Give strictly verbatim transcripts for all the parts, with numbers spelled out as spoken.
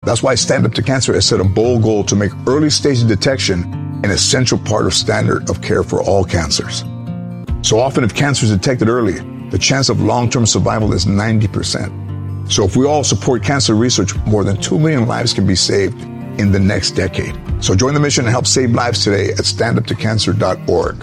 That's why Stand Up to Cancer has set a bold goal to make early stage detection an essential part of standard of care for all cancers. So often if cancer is detected early, the chance of long-term survival is ninety percent. So if we all support cancer research, more than two million lives can be saved in the next decade. So join the mission and help save lives today at stand up to cancer dot org.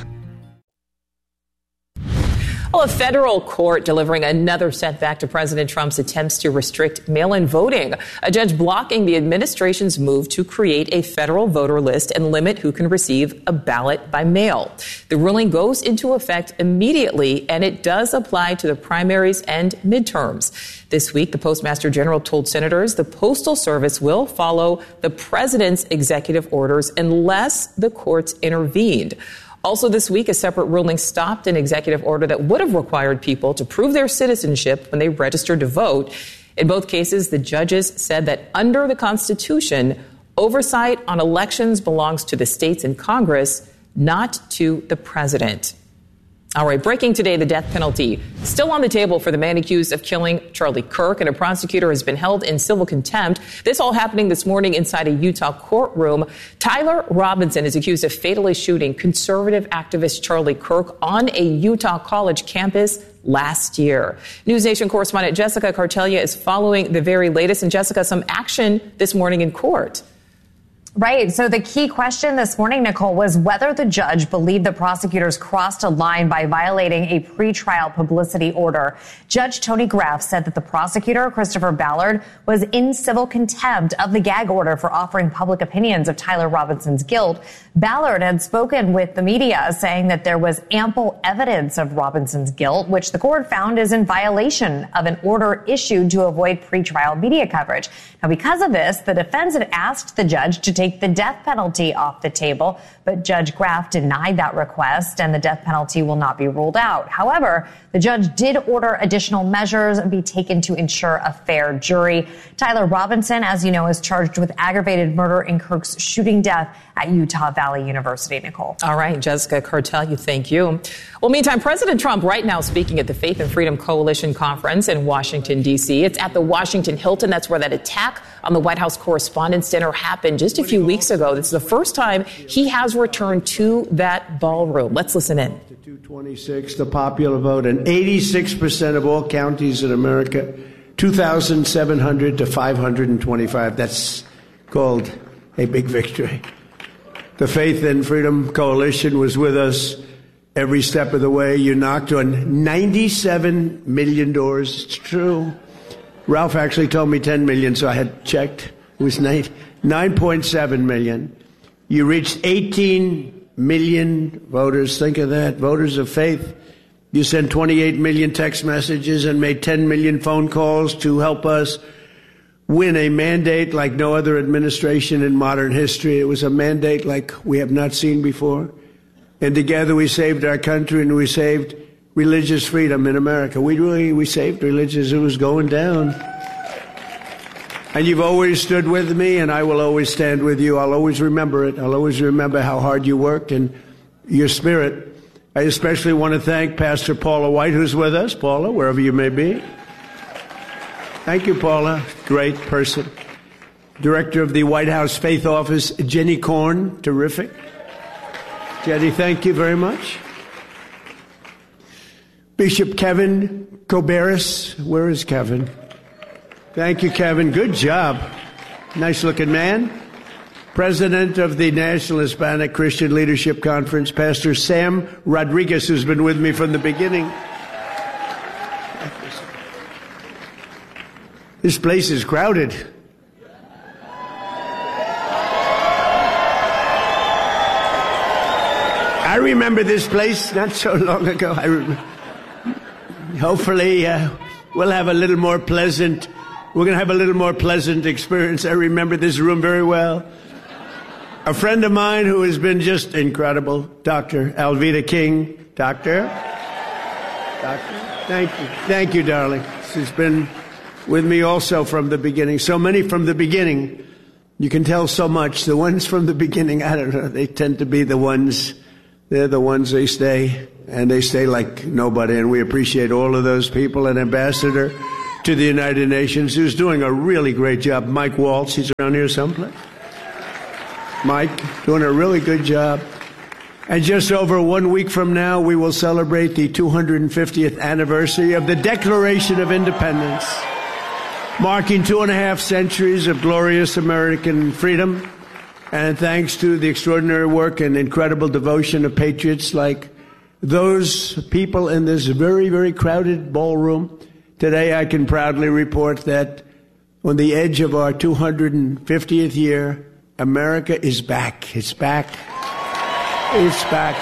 Well, a federal court delivering another setback to President Trump's attempts to restrict mail-in voting. A judge blocking the administration's move to create a federal voter list and limit who can receive a ballot by mail. The ruling goes into effect immediately, and it does apply to the primaries and midterms. This week, the Postmaster General told senators the Postal Service will follow the president's executive orders unless the courts intervened. Also this week, a separate ruling stopped an executive order that would have required people to prove their citizenship when they registered to vote. In both cases, the judges said that under the Constitution, oversight on elections belongs to the states and Congress, not to the president. All right, breaking today, the death penalty still on the table for the man accused of killing Charlie Kirk, and a prosecutor has been held in civil contempt. This all happening this morning inside a Utah courtroom. Tyler Robinson is accused of fatally shooting conservative activist Charlie Kirk on a Utah college campus last year. News Nation correspondent Jessica Cartelia is following the very latest. And Jessica, some action this morning in court. Right. So the key question this morning, Nicole, was whether the judge believed the prosecutors crossed a line by violating a pretrial publicity order. Judge Tony Graff said that the prosecutor, Christopher Ballard, was in civil contempt of the gag order for offering public opinions of Tyler Robinson's guilt. Ballard had spoken with the media saying that there was ample evidence of Robinson's guilt, which the court found is in violation of an order issued to avoid pretrial media coverage. Now, because of this, the defense had asked the judge to take the death penalty off the table, but Judge Graff denied that request, and the death penalty will not be ruled out. However, the judge did order additional measures be taken to ensure a fair jury. Tyler Robinson, as you know, is charged with aggravated murder in Kirk's shooting death at Utah Valley University. Nicole. All right, Jessica Cartelia, thank you. Well, meantime, President Trump right now speaking at the Faith and Freedom Coalition Conference in Washington, D C. It's at the Washington Hilton. That's where that attack on the White House Correspondents' Dinner happened just a few weeks ago. This is the first time he has returned to that ballroom. Let's listen in. two twenty-six, the popular vote, and eighty-six percent of all counties in America, two thousand seven hundred to five hundred twenty-five. That's called a big victory. The Faith and Freedom Coalition was with us every step of the way. You knocked on ninety-seven million doors. It's true. Ralph actually told me ten million, so I had checked. It was nine point seven million. You reached eighteen million voters. Think of that. Voters of faith. You sent twenty-eight million text messages and made ten million phone calls to help us win a mandate like no other administration in modern history. It was a mandate like we have not seen before. And together we saved our country, and we saved religious freedom in America. We really, we saved religious. It was going down. And you've always stood with me, and I will always stand with you. I'll always remember it. I'll always remember how hard you worked and your spirit. I especially want to thank Pastor Paula White, who's with us. Paula, wherever you may be. Thank you, Paula. Great person. Director of the White House Faith Office, Jenny Korn. Terrific. Jenny, thank you very much. Bishop Kevin Koberis. Where is Kevin? Thank you, Kevin. Good job. Nice looking man. President of the National Hispanic Christian Leadership Conference, Pastor Sam Rodriguez, who's been with me from the beginning. This place is crowded. I remember this place not so long ago. I remember. Hopefully, uh, we'll have a little more pleasant, we're going to have a little more pleasant experience. I remember this room very well. A friend of mine who has been just incredible, Doctor Alveda King. Doctor? Doctor? Thank you. Thank you, darling. She's been with me also from the beginning. So many from the beginning. You can tell so much. The ones from the beginning, I don't know, they tend to be the ones, they're the ones they stay, and they stay like nobody. And we appreciate all of those people. And Ambassador to the United Nations, who's doing a really great job. Mike Waltz, he's around here someplace. Mike, doing a really good job. And just over one week from now, we will celebrate the two hundred fiftieth anniversary of the Declaration of Independence, marking two and a half centuries of glorious American freedom. And thanks to the extraordinary work and incredible devotion of patriots like those people in this very, very crowded ballroom, today I can proudly report that on the edge of our two hundred fiftieth year, America is back. It's back. It's back.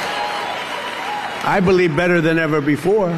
I believe better than ever before.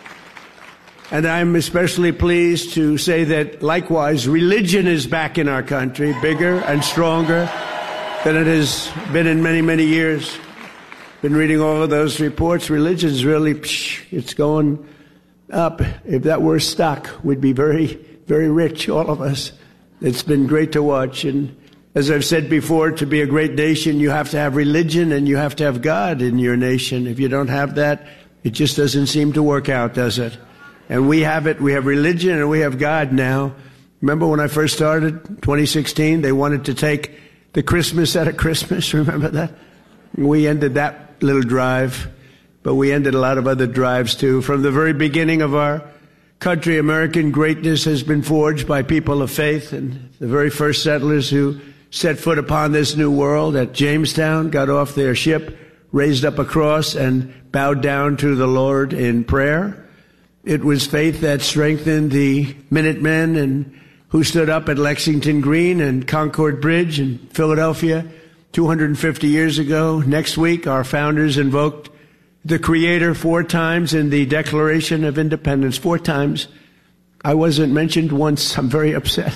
And I'm especially pleased to say that, likewise, religion is back in our country, bigger and stronger than it has been in many, many years. Been reading all of those reports. Religion's really, psh, it's going up. If that were stock, we'd be very, very rich, all of us. It's been great to watch. And as I've said before, to be a great nation, you have to have religion and you have to have God in your nation. If you don't have that, it just doesn't seem to work out, does it? And we have it. We have religion and we have God now. Remember when I first started, twenty sixteen, they wanted to take the Christmas out of Christmas. Remember that? We ended that little drive, but we ended a lot of other drives too. From the very beginning of our country, American greatness has been forged by people of faith, and the very first settlers who set foot upon this new world at Jamestown got off their ship, raised up a cross, and bowed down to the Lord in prayer. It was faith that strengthened the Minutemen and who stood up at Lexington Green and Concord Bridge in Philadelphia two hundred fifty years ago. Next week, our founders invoked the Creator four times in the Declaration of Independence. Four times. I wasn't mentioned once. I'm very upset.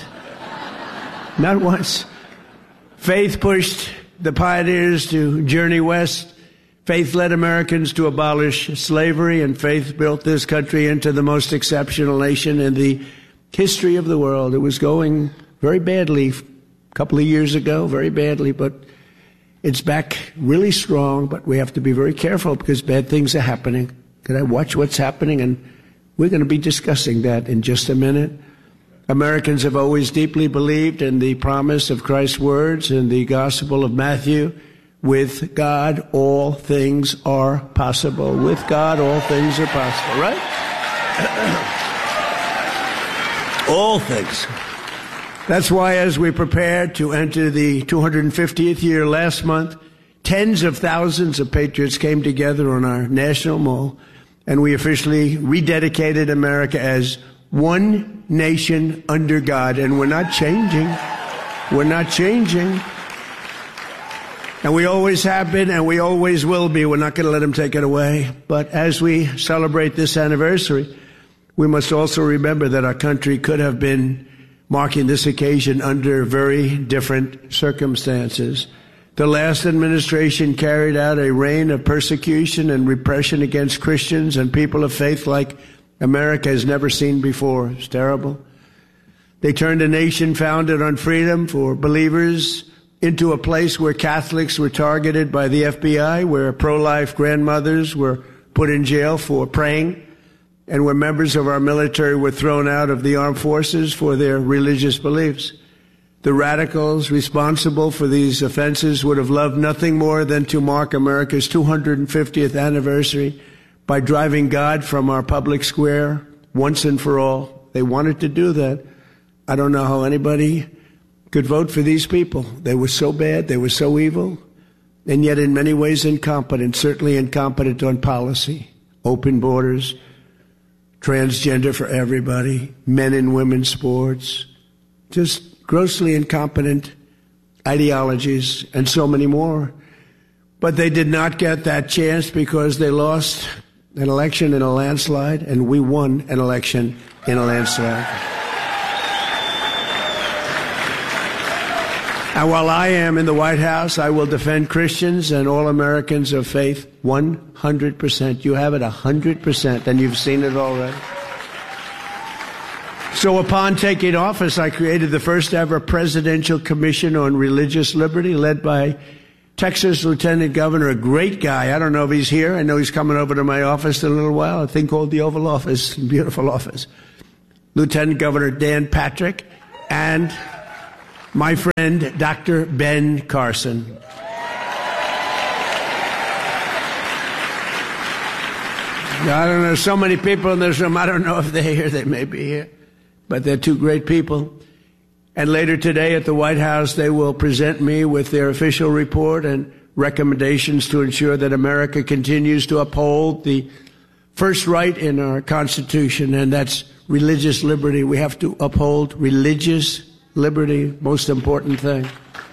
Not once. Faith pushed the pioneers to journey west. Faith led Americans to abolish slavery, and faith built this country into the most exceptional nation in the history of the world. It was going very badly a couple of years ago, very badly, but it's back really strong. But we have to be very careful because bad things are happening. Can I watch what's happening? And we're going to be discussing that in just a minute. Americans have always deeply believed in the promise of Christ's words in the Gospel of Matthew. With God, all things are possible. With God, all things are possible, right? All things. That's why as we prepare to enter the two hundred fiftieth year last month, tens of thousands of patriots came together on our national mall, and we officially rededicated America as one nation under God. And we're not changing. We're not changing. And we always have been, and we always will be. We're not going to let them take it away. But as we celebrate this anniversary, we must also remember that our country could have been marking this occasion under very different circumstances. The last administration carried out a reign of persecution and repression against Christians and people of faith like America has never seen before. It's terrible. They turned a nation founded on freedom for believers into a place where Catholics were targeted by the F B I, where pro-life grandmothers were put in jail for praying, and where members of our military were thrown out of the armed forces for their religious beliefs. The radicals responsible for these offenses would have loved nothing more than to mark America's two hundred fiftieth anniversary by driving God from our public square once and for all. They wanted to do that. I don't know how anybody could vote for these people. They were so bad, they were so evil, and yet in many ways incompetent, certainly incompetent on policy, open borders, transgender for everybody, men and women's sports, just grossly incompetent ideologies, and so many more. But they did not get that chance because they lost an election in a landslide, and we won an election in a landslide. And while I am in the White House, I will defend Christians and all Americans of faith one hundred percent. You have it one hundred percent, and you've seen it already. So upon taking office, I created the first ever Presidential Commission on Religious Liberty, led by Texas Lieutenant Governor, a great guy. I don't know if he's here. I know he's coming over to my office in a little while, a thing called the Oval Office, beautiful office. Lieutenant Governor Dan Patrick, and my friend Doctor Ben Carson. I don't know, so many people in this room, I don't know if they're here, they may be here, but they're two great people. And later today at the White House, they will present me with their official report and recommendations to ensure that America continues to uphold the first right in our Constitution, and that's religious liberty. We have to uphold religious liberty, most important thing.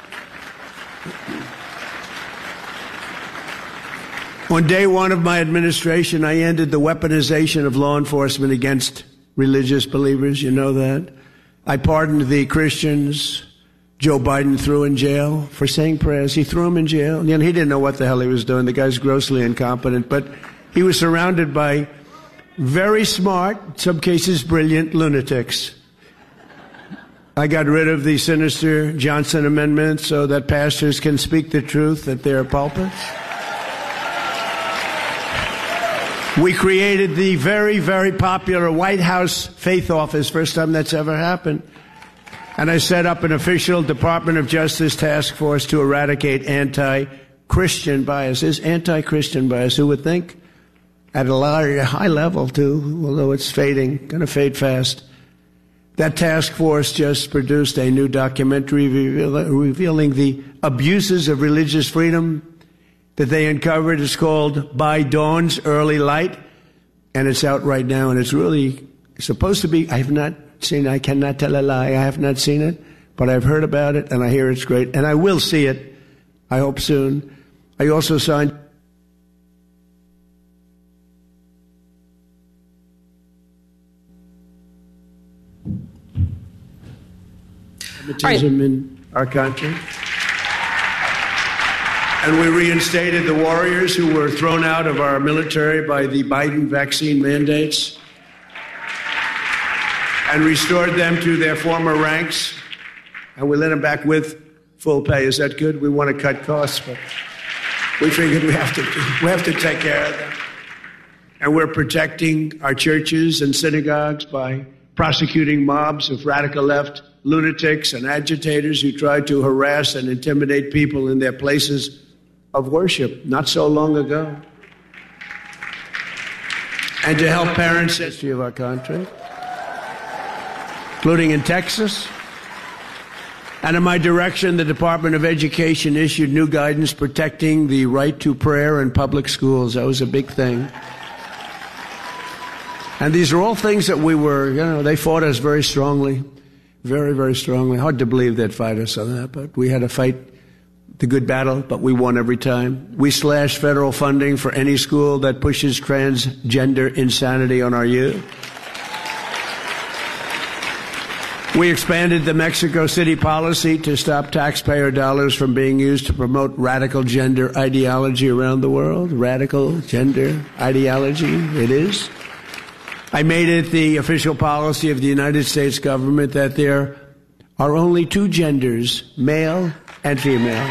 On day one of my administration, I ended the weaponization of law enforcement against religious believers. You know that. I pardoned the Christians Joe Biden threw in jail for saying prayers. He threw him in jail. You know, he didn't know what the hell he was doing. The guy's grossly incompetent. But he was surrounded by very smart, in some cases brilliant, lunatics. I got rid of the sinister Johnson Amendment so that pastors can speak the truth at their pulpits. We created the very, very popular White House Faith Office, first time that's ever happened. And I set up an official Department of Justice task force to eradicate anti-Christian biases. Anti-Christian bias, who would think? At a large, high level, too, although it's fading, going to fade fast. That task force just produced a new documentary revealing the abuses of religious freedom that they uncovered. Is called By Dawn's Early Light, and it's out right now, and it's really supposed to be, I have not seen, I cannot tell a lie, I have not seen it, but I've heard about it, and I hear it's great, and I will see it, I hope soon. I also signed anti-Semitism right. in our country. And we reinstated the warriors who were thrown out of our military by the Biden vaccine mandates and restored them to their former ranks. And we let them back with full pay. Is that good? We want to cut costs, but we figured we have to, we have to take care of them. And we're protecting our churches and synagogues by prosecuting mobs of radical left lunatics and agitators who try to harass and intimidate people in their places of worship not so long ago. And to help parents in the history of our country, including in Texas. And in my direction, the Department of Education issued new guidance protecting the right to prayer in public schools. That was a big thing. And these are all things that we were, you know, they fought us very strongly, very, very strongly. Hard to believe they'd fight us on that, but we had to fight the good battle, but we won every time. We slashed federal funding for any school that pushes transgender insanity on our youth. We expanded the Mexico City policy to stop taxpayer dollars from being used to promote radical gender ideology around the world. Radical gender ideology, it is. I made it the official policy of the United States government that there are only two genders, male and female.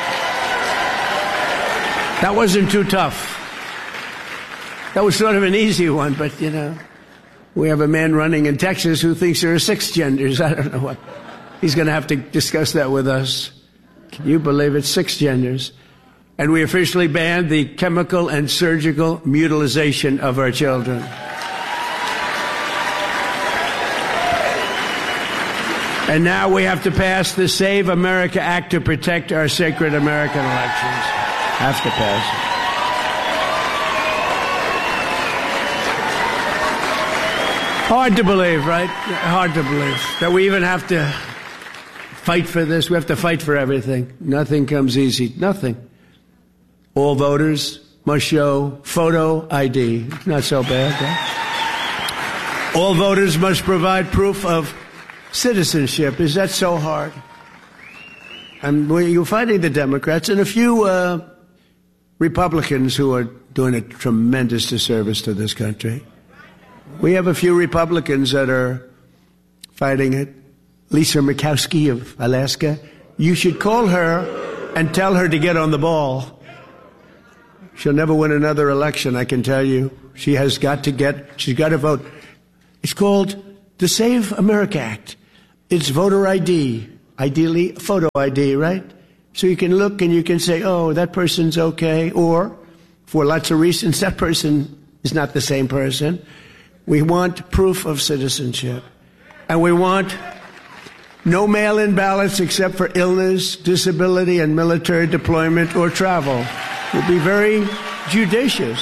That wasn't too tough. That was sort of an easy one, but, you know, we have a man running in Texas who thinks there are six genders. I don't know what. He's going to have to discuss that with us. Can you believe it? Six genders. And we officially banned the chemical and surgical mutilization of our children. And now we have to pass the Save America Act to protect our sacred American elections. Have to pass it. Hard to believe, right? Hard to believe that we even have to fight for this. We have to fight for everything. Nothing comes easy. Nothing. All voters must show photo I D. Not so bad, huh? All voters must provide proof of citizenship. Is that so hard? And you're fighting the Democrats and a few uh, Republicans who are doing a tremendous disservice to this country. We have a few Republicans that are fighting it. Lisa Murkowski of Alaska. You should call her and tell her to get on the ball. She'll never win another election, I can tell you. She has got to get, she's got to vote. It's called the Save America Act. It's voter I D, ideally photo I D, right? So you can look and you can say, oh, that person's okay. Or, for lots of reasons, that person is not the same person. We want proof of citizenship. And we want no mail-in ballots except for illness, disability, and military deployment or travel. We'll be very judicious.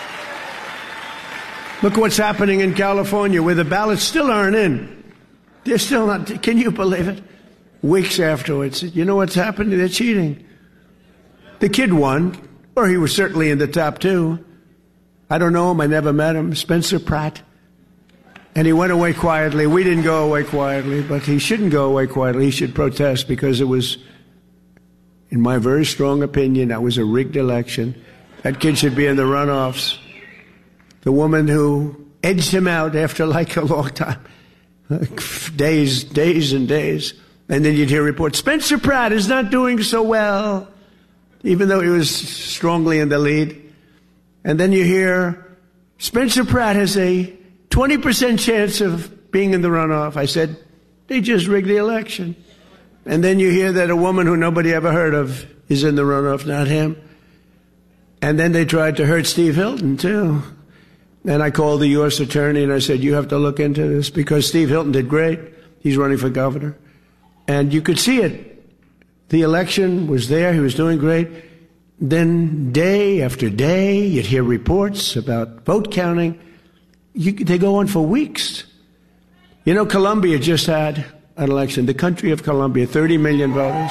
Look what's happening in California, where the ballots still aren't in. They're still not. Can you believe it? Weeks afterwards, you know what's happening? They're cheating. The kid won, or he was certainly in the top two. I don't know him. I never met him. Spencer Pratt. And he went away quietly. We didn't go away quietly, but he shouldn't go away quietly. He should protest, because it was, in my very strong opinion, that was a rigged election. That kid should be in the runoffs. The woman who edged him out after like a long time, days, days and days. And then you'd hear reports, Spencer Pratt is not doing so well, even though he was strongly in the lead. And then you hear, Spencer Pratt has a twenty percent chance of being in the runoff. I said, they just rigged the election. And then you hear that a woman who nobody ever heard of is in the runoff, not him. And then they tried to hurt Steve Hilton, too. And I called the U S attorney and I said, you have to look into this, because Steve Hilton did great. He's running for governor. And you could see it. The election was there. He was doing great. Then day after day, you'd hear reports about vote counting. You, they go on for weeks. You know, Colombia just had an election. The country of Colombia, thirty million voters.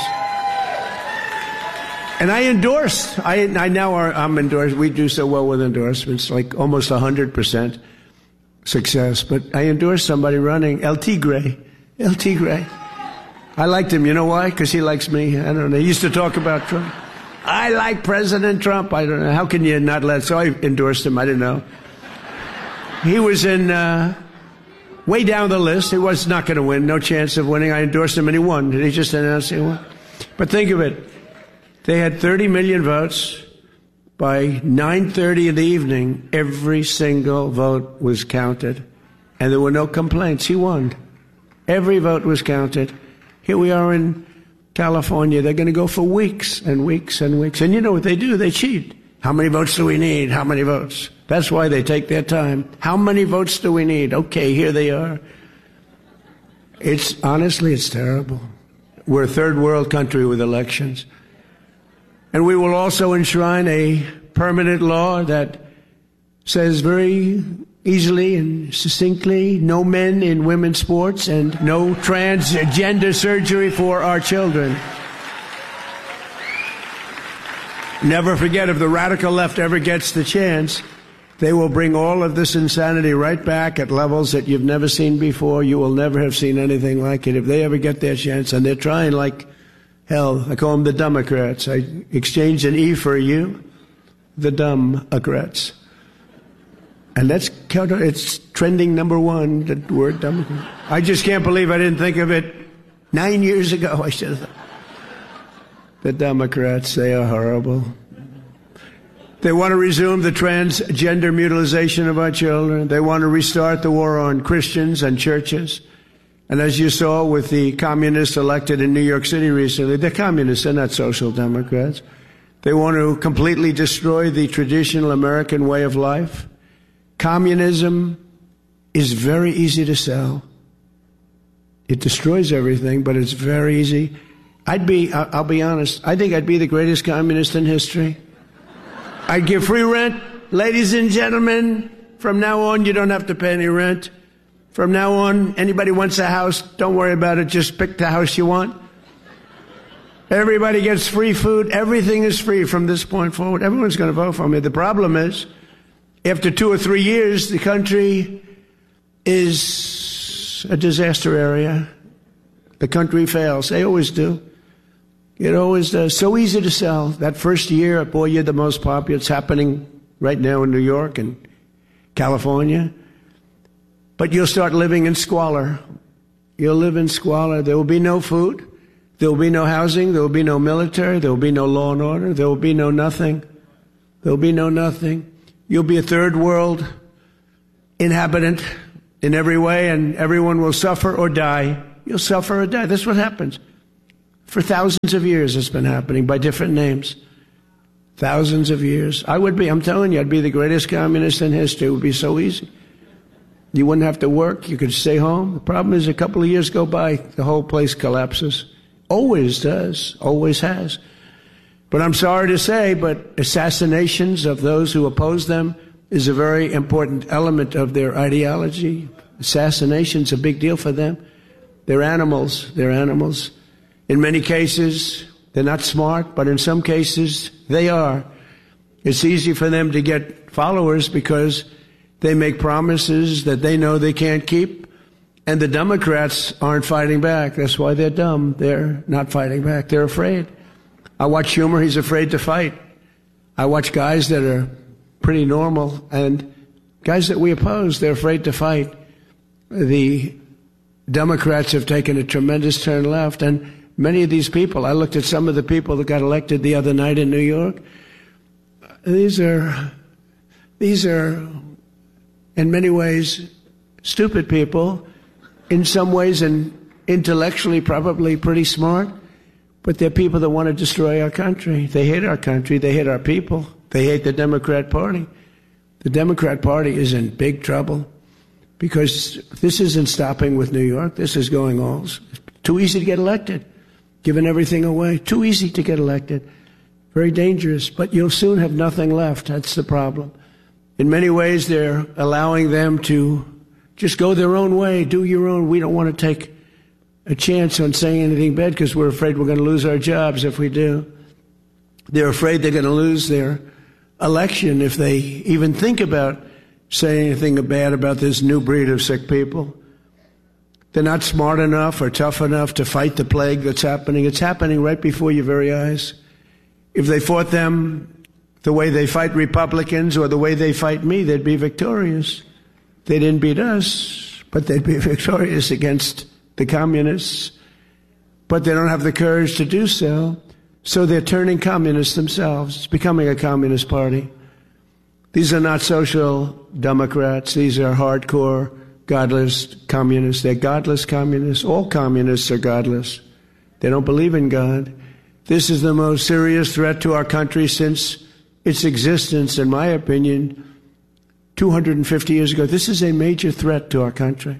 And I endorsed. I, I now are, I'm endorsed. We do so well with endorsements, like almost one hundred percent success. But I endorsed somebody running, El Tigre. El Tigre. I liked him. You know why? Because he likes me. I don't know. He used to talk about Trump. I like President Trump. I don't know. How can you not let? So I endorsed him. I didn't know. He was in uh, way down the list. He was not going to win. No chance of winning. I endorsed him and he won. Did he just announce he won? But think of it. They had thirty million votes. By nine thirty in the evening, every single vote was counted. And there were no complaints. He won. Every vote was counted. Here we are in California. They're going to go for weeks and weeks and weeks. And you know what they do? They cheat. How many votes do we need? How many votes? That's why they take their time. How many votes do we need? Okay, here they are. It's honestly, it's terrible. We're a third world country with elections. And we will also enshrine a permanent law that says very easily and succinctly, no men in women's sports and no transgender surgery for our children. Never forget, if the radical left ever gets the chance, they will bring all of this insanity right back at levels that you've never seen before. You will never have seen anything like it if they ever get their chance. And they're trying like hell. I call them the Democrats. I exchanged an E for a U. The Democrats. And that's counter, it's trending number one, the word Democrat. I just can't believe I didn't think of it nine years ago. I should have thought. The Democrats, they are horrible. They want to resume the transgender mutilization of our children. They want to restart the war on Christians and churches. And as you saw with the communists elected in New York City recently, they're communists, they're not social democrats. They want to completely destroy the traditional American way of life. Communism is very easy to sell. It destroys everything, but it's very easy. I'd be, I'll be honest, I think I'd be the greatest communist in history. I'd give free rent. Ladies and gentlemen, from now on, you don't have to pay any rent. From now on, anybody wants a house, don't worry about it, just pick the house you want. Everybody gets free food. Everything is free from this point forward. Everyone's going to vote for me. The problem is, after two or three years, the country is a disaster area. The country fails. They always do. It always does. So easy to sell. That first year, boy, you're the most popular. It's happening right now in New York and California. But you'll start living in squalor. You'll live in squalor. There will be no food. There will be no housing. There will be no military. There will be no law and order. There will be no nothing. There will be no nothing. You'll be a third world inhabitant in every way, and everyone will suffer or die. You'll suffer or die. That's what happens. For thousands of years it's been happening by different names. Thousands of years. I would be, I'm telling you, I'd be the greatest communist in history. It would be so easy. You wouldn't have to work. You could stay home. The problem is a couple of years go by, the whole place collapses. Always does. Always has. But I'm sorry to say, but assassinations of those who oppose them is a very important element of their ideology. Assassination's a big deal for them. They're animals. They're animals. In many cases, they're not smart, but in some cases, they are. It's easy for them to get followers because they make promises that they know they can't keep, and the Democrats aren't fighting back. That's why they're dumb. They're not fighting back. They're afraid. I watch Schumer. He's afraid to fight. I watch guys that are pretty normal and guys that we oppose. They're afraid to fight. The Democrats have taken a tremendous turn left, and many of these people, I looked at some of the people that got elected the other night in New York. These are, these are, in many ways, stupid people. In some ways, and intellectually, probably pretty smart. But they're people that want to destroy our country. They hate our country. They hate our people. They hate the Democrat Party. The Democrat Party is in big trouble because this isn't stopping with New York. This is going all. It's too easy to get elected. Giving everything away. Too easy to get elected. Very dangerous. But you'll soon have nothing left. That's the problem. In many ways, they're allowing them to just go their own way. Do your own. We don't want to take a chance on saying anything bad because we're afraid we're going to lose our jobs if we do. They're afraid they're going to lose their election if they even think about saying anything bad about this new breed of sick people. They're not smart enough or tough enough to fight the plague that's happening. It's happening right before your very eyes. If they fought them the way they fight Republicans or the way they fight me, they'd be victorious. They didn't beat us, but they'd be victorious against the communists. But they don't have the courage to do so, so they're turning communists themselves. It's becoming a communist party. These are not social democrats. These are hardcore godless communists. They're godless communists. All communists are godless. They don't believe in God. This is the most serious threat to our country since its existence, in my opinion, two hundred fifty years ago. This is a major threat to our country.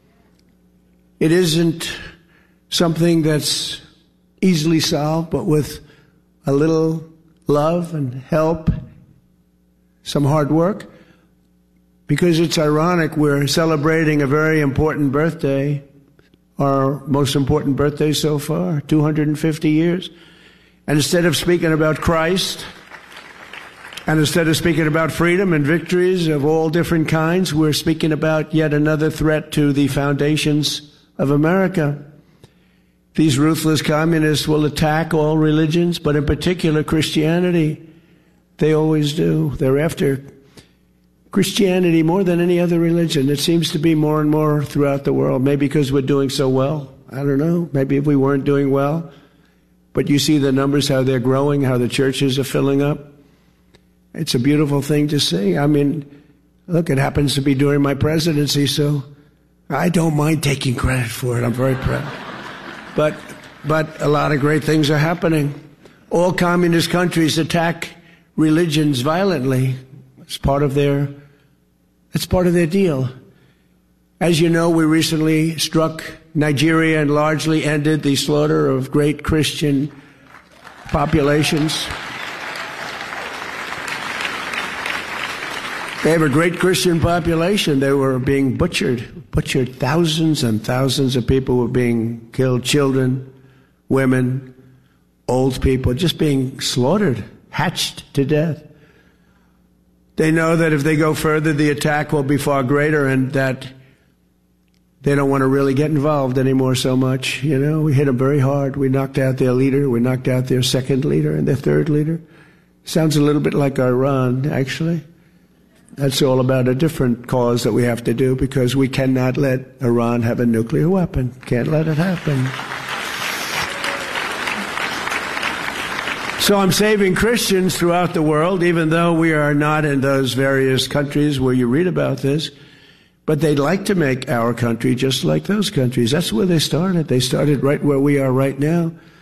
It isn't something that's easily solved, but with a little love and help, some hard work. Because it's ironic, we're celebrating a very important birthday, our most important birthday so far, two hundred fifty years. And instead of speaking about Christ, and instead of speaking about freedom and victories of all different kinds, we're speaking about yet another threat to the foundations of America. These ruthless communists will attack all religions, but in particular Christianity. They always do. They're after Christianity more than any other religion. It seems to be more and more throughout the world. Maybe because we're doing so well. I don't know. Maybe if we weren't doing well. But you see the numbers, how they're growing, how the churches are filling up. It's a beautiful thing to see. I mean, look, it happens to be during my presidency, so I don't mind taking credit for it. I'm very proud. But, but a lot of great things are happening. All communist countries attack religions violently. It's part of their, it's part of their deal. As you know, we recently struck Nigeria and largely ended the slaughter of great Christian populations. They have a great Christian population. They were being butchered, butchered. Thousands and thousands of people were being killed. Children, women, old people, just being slaughtered, hatched to death. They know that if they go further, the attack will be far greater, and that they don't want to really get involved anymore so much. You know, we hit them very hard. We knocked out their leader. We knocked out their second leader and their third leader. Sounds a little bit like Iran, actually. That's all about a different cause that we have to do, because we cannot let Iran have a nuclear weapon. Can't let it happen. So I'm saving Christians throughout the world, even though we are not in those various countries where you read about this. But they'd like to make our country just like those countries. That's where they started. They started right where we are right now.